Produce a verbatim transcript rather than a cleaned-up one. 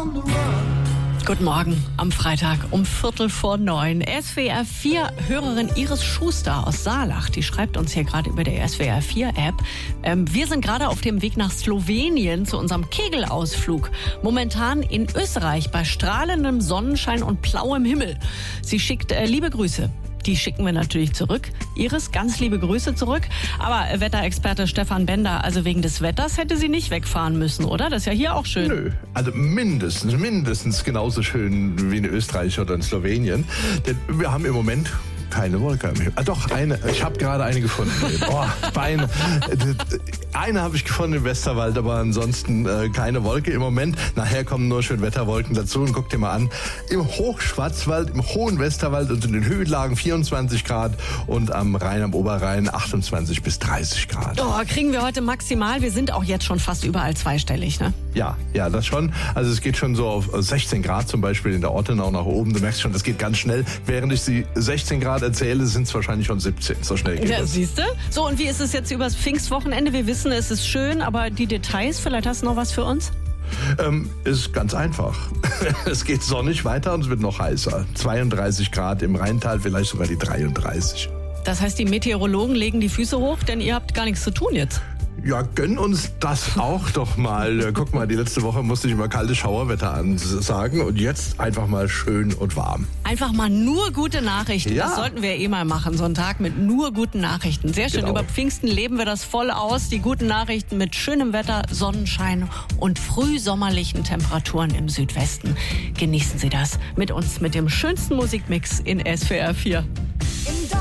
on the run. Guten Morgen am Freitag um Viertel vor neun. S W R vier Hörerin Iris Schuster aus Saalach, die schreibt uns hier gerade über der S W R vier App. Ähm, wir sind gerade auf dem Weg nach Slowenien zu unserem Kegelausflug. Momentan in Österreich bei strahlendem Sonnenschein und blauem Himmel. Sie schickt äh, liebe Grüße. Die schicken wir natürlich zurück. Iris, ganz liebe Grüße zurück. Aber Wetterexperte Stefan Bender, also wegen des Wetters hätte sie nicht wegfahren müssen, oder? Das ist ja hier auch schön. Nö, also mindestens, mindestens genauso schön wie in Österreich oder in Slowenien. Denn wir haben im Moment keine Wolke am Himmel. Ah, doch, eine. Ich habe gerade eine gefunden. Boah, Beine. Eine habe ich gefunden im Westerwald, aber ansonsten äh, keine Wolke im Moment. Nachher kommen nur schön Wetterwolken dazu und guck dir mal an. Im Hochschwarzwald, im hohen Westerwald und in den Höhenlagen vierundzwanzig Grad und am Rhein, am Oberrhein achtundzwanzig bis dreißig Grad. Oh, kriegen wir heute maximal. Wir sind auch jetzt schon fast überall zweistellig, ne? Ja, ja, das schon. Also es geht schon so auf sechzehn Grad zum Beispiel in der Ortenau nach oben. Du merkst schon, das geht ganz schnell. Während ich die sechzehn Grad erzähle, sind es wahrscheinlich schon siebzehn. So schnell geht ja, das. Siehst du? So, und wie ist es jetzt übers Pfingstwochenende? Wir wissen, es ist schön, aber die Details, vielleicht hast du noch was für uns? Ähm, ist ganz einfach. Es geht sonnig weiter und es wird noch heißer. zweiunddreißig Grad im Rheintal, vielleicht sogar die dreiunddreißig. Das heißt, die Meteorologen legen die Füße hoch, denn ihr habt gar nichts zu tun jetzt. Ja, gönn uns das auch doch mal. Guck mal, die letzte Woche musste ich immer kaltes Schauerwetter ansagen und jetzt einfach mal schön und warm. Einfach mal nur gute Nachrichten. Ja. Das sollten wir eh mal machen, so einen Tag mit nur guten Nachrichten. Sehr schön, Genau. Über Pfingsten leben wir das voll aus. Die guten Nachrichten mit schönem Wetter, Sonnenschein und frühsommerlichen Temperaturen im Südwesten. Genießen Sie das mit uns, mit dem schönsten Musikmix in S W R vier.